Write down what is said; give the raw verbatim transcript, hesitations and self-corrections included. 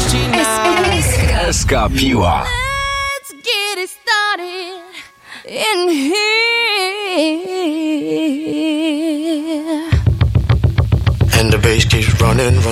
S K Piła. Let's get it started in here. And the bass keeps running, running.